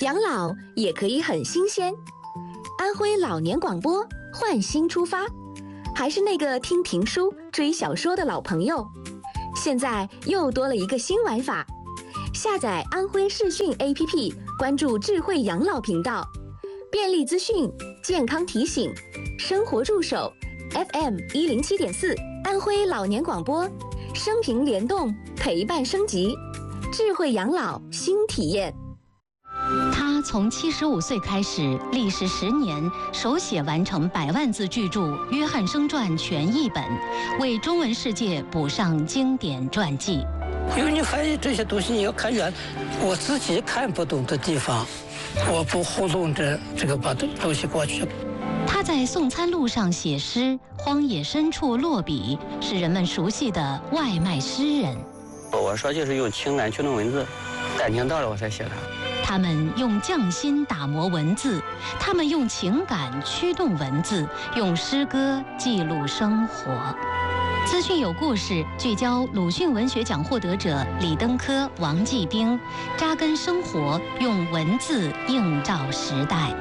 养老也可以很新鲜。安徽老年广播换新出发，还是那个听评书、追小说的老朋友，现在又多了一个新玩法。下载安徽视讯 APP， 关注智慧养老频道，便利资讯、健康提醒、生活助手 FM107.4， 安徽老年广播，生平联动，陪伴升级，智慧养老新体验。 他从75岁开始，历时10年，手写完成100万字巨著《约翰生传》全译本，为中文世界补上经典传记。 因为你翻译这些东西，你要看我自己看不懂的地方，我不糊弄着这个把东西过去。 他在送餐路上写诗，荒野深处落笔，是人们熟悉的外卖诗人。 我说就是用情感驱动文字，感情到了我才写它。 他们用匠心打磨文字，他们用情感驱动文字，用诗歌记录生活。资讯有故事，聚焦鲁迅文学奖获得者李登科、王继兵，扎根生活，用文字映照时代。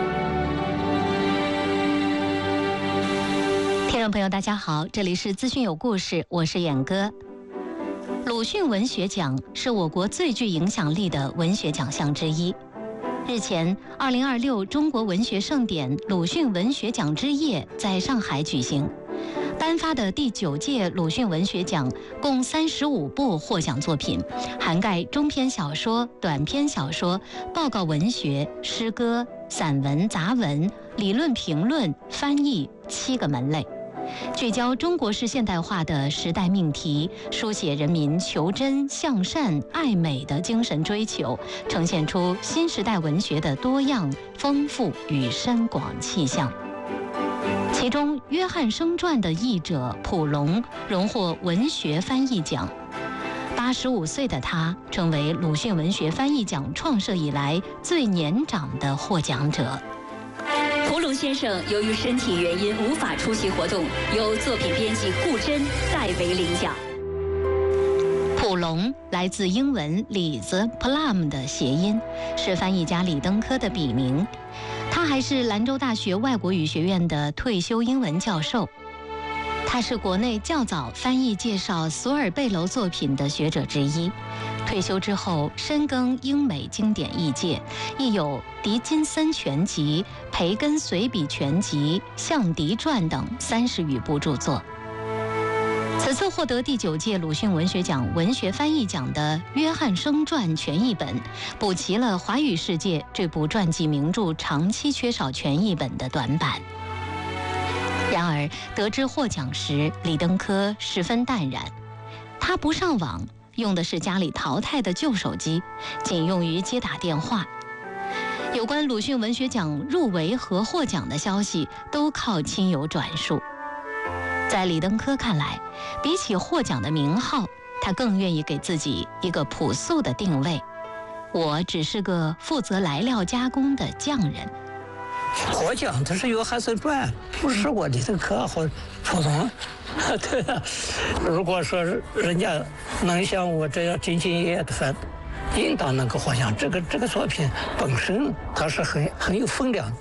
听众朋友，大家好，这里是资讯有故事，我是远哥。鲁迅文学奖是我国最具影响力的文学奖项之一。日前，2026中国文学盛典鲁迅文学奖之夜在上海举行。颁发的第9届鲁迅文学奖共35部获奖作品，涵盖中篇小说、短篇小说、报告文学、诗歌、散文、杂文、理论评论、翻译7个门类，聚焦中国式现代化的时代命题，书写人民求真、向善、爱美的精神追求，呈现出新时代文学的多样、丰富与深广气象。其中，《约翰生传》的译者蒲龙荣获文学翻译奖。85岁的他成为鲁迅文学翻译奖创设以来最年长的获奖者。 蒲龙先生由于身体原因无法出席活动，由作品编辑顾真代为领奖。 蒲龙来自英文李子 plum 的谐音，是翻译家李登科的笔名。他还是兰州大学外国语学院的退休英文教授。他是国内较早翻译介绍索尔贝楼作品的学者之一。退休之后深耕英美经典译介，亦有《狄金森全集》《培根随笔全集》《象迪传》等30余部著作。此次获得第9届鲁迅文学奖文学翻译奖的《约翰生传》全译本，补齐了华语世界这部传记名著长期缺少全译本的短板。然而，得知获奖时，李登科十分淡然。他不上网，用的是家里淘汰的旧手机，仅用于接打电话。有关鲁迅文学奖入围和获奖的消息，都靠亲友转述。在李登科看来，比起获奖的名号，他更愿意给自己一个朴素的定位：我只是个负责来料加工的匠人。 获奖的是《约翰生传》，不是我李登科或蒲松。对啊，如果说人家能像我这样兢兢业业的翻，应当能够获奖。这个作品本身它是很有分量的。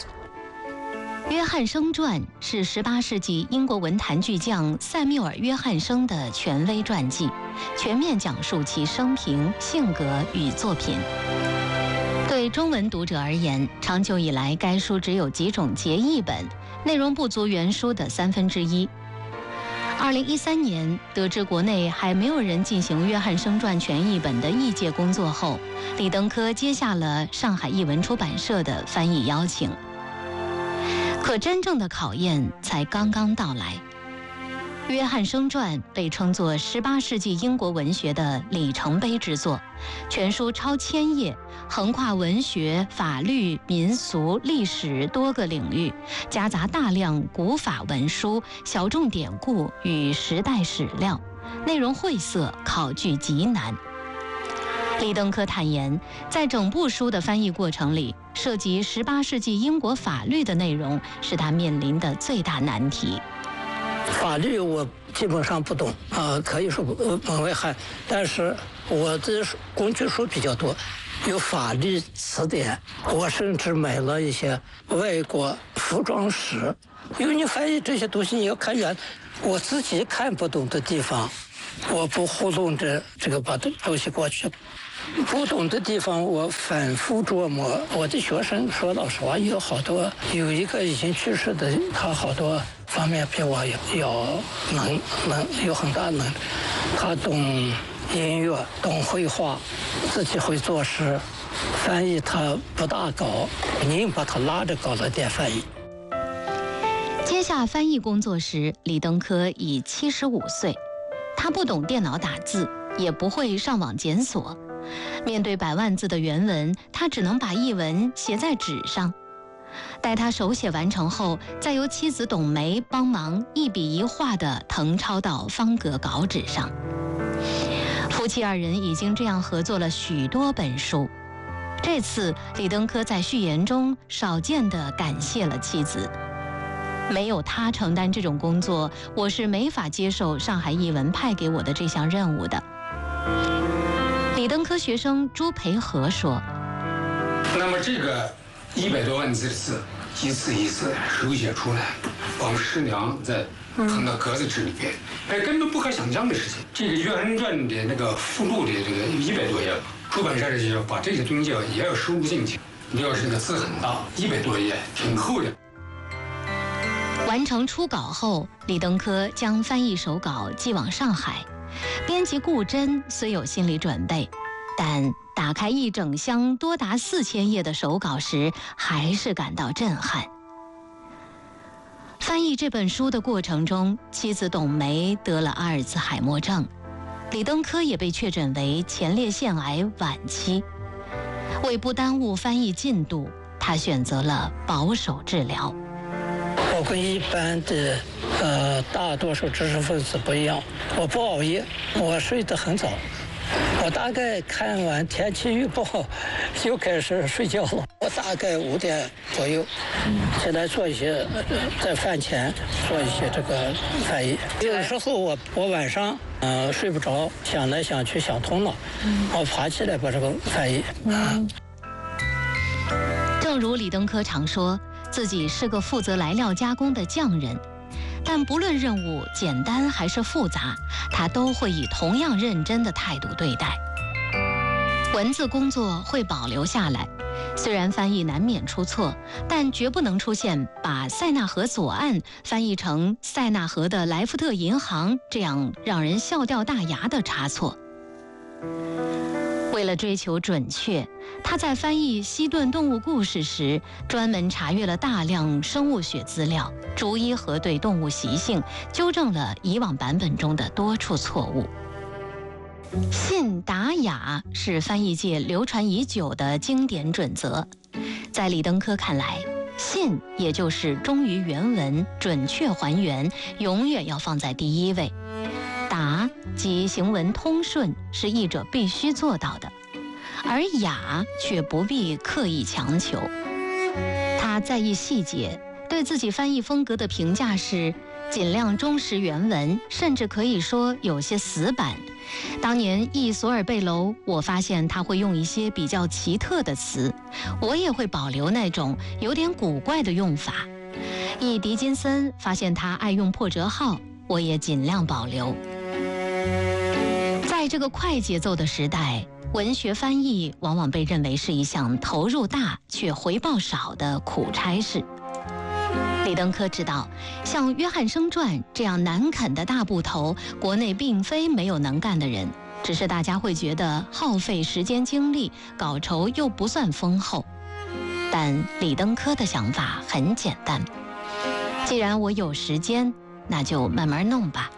《约翰生传》是18世纪英国文坛巨匠塞缪尔·约翰生的权威传记，全面讲述其生平、性格与作品。对中文读者而言，长久以来该书只有几种节译本，内容不足原书的1/3。2013年，得知国内还没有人进行《约翰生传》全译本的译介工作后，李登科接下了上海译文出版社的翻译邀请。可真正的考验才刚刚到来。《约翰生传》被称作18世纪英国文学的里程碑之作，全书超1000页，横跨文学、法律、民俗、历史多个领域，夹杂大量古法文书、小众典故与时代史料，内容晦涩，考据极难。李登科坦言，在整部书的翻译过程里，涉及18世纪英国法律的内容是他面临的最大难题。 法律我基本上不懂可以说门外汉，但是我的工具书比较多， 有法律词典，我甚至买了一些外国服装史，因为你翻译这些东西，你要看远，我自己看不懂的地方，我不糊弄着这个把东西过去。不懂的地方，我反复琢磨。我的学生说老实话，有一个已经去世的，他好多方面比我要能有很大能力。他懂音乐，懂绘画，自己会作诗，翻译他不大搞，硬把他拉着搞了点翻译。 接下翻译工作时，李登科已75岁，他不懂电脑打字，也不会上网检索。面对100万字的原文，他只能把译文写在纸上。待他手写完成后，再由妻子董梅帮忙一笔一画地誊抄到方格稿纸上。夫妻2人已经这样合作了许多本书。这次李登科在序言中少见地感谢了妻子。没有他承担这种工作，我是没法接受上海译文派给我的这项任务的。李登科学生朱培和说：“ 那么这个100多万字的字，一字一字手写出来，我们师娘在誊到格子纸里边，根本不可想象的事情。这个《岳衡传》的那个附录的这个100多页，出版社就要把这些东西也要收录进去。你要是这个字很大，100多页，挺厚的。” 完成初稿后，李登科将翻译手稿寄往上海。编辑顾真虽有心理准备，但打开一整箱多达4000页的手稿时，还是感到震撼。翻译这本书的过程中，妻子董梅得了阿尔茨海默症，李登科也被确诊为前列腺癌晚期。为不耽误翻译进度，他选择了保守治疗。 我跟一般的大多数知识分子不一样，我不熬夜，我睡得很早。我大概看完天气预报就开始睡觉了。我大概5点左右起来做一些，在饭前做一些这个翻译。有的时候我晚上睡不着，想来想去想通了，我爬起来把这个翻译。 正如李登科常说，自己是个负责来料加工的匠人，但不论任务简单还是复杂，他都会以同样认真的态度对待。文字工作会保留下来，虽然翻译难免出错，但绝不能出现把塞纳河左岸翻译成塞纳河的莱福特银行这样让人笑掉大牙的差错。为了追求准确，他在翻译西顿动物故事时，专门查阅了大量生物学资料，逐一核对动物习性，纠正了以往版本中的多处错误。信达雅是翻译界流传已久的经典准则，在李登科看来，信也就是忠于原文、准确还原，永远要放在第一位。达即行文通顺，是译者必须做到的，而雅却不必刻意强求。他在意细节，对自己翻译风格的评价是尽量忠实原文，甚至可以说有些死板。当年译索尔贝楼，我发现他会用一些比较奇特的词，我也会保留那种有点古怪的用法。译狄金森，发现他爱用破折号，我也尽量保留。在这个快节奏的时代，文学翻译往往被认为是一项投入大却回报少的苦差事。李登科知道，像《约翰生传》这样难啃的大部头，国内并非没有能干的人，只是大家会觉得耗费时间精力，稿酬又不算丰厚。但李登科的想法很简单，既然我有时间，那就慢慢弄吧。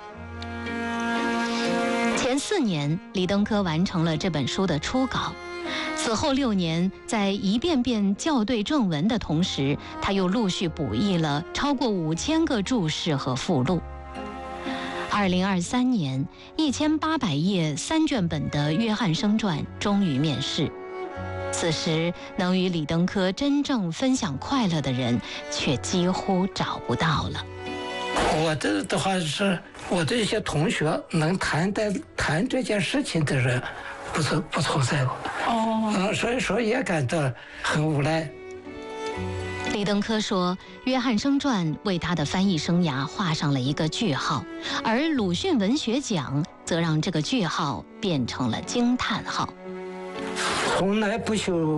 前4年，李登科完成了这本书的初稿。此后6年，在一遍遍校对正文的同时，他又陆续补译了超过5000个注释和附录。2023年，1800页3卷本的《约翰生传》终于面世。此时，能与李登科真正分享快乐的人，却几乎找不到了。 我的话是，我的一些同学能谈这件事情的人， 不存在过。所以说也感到很无奈。 李登科说，《约翰生传》为他的翻译生涯画上了一个句号，而鲁迅文学奖则让这个句号变成了惊叹号。 从来不修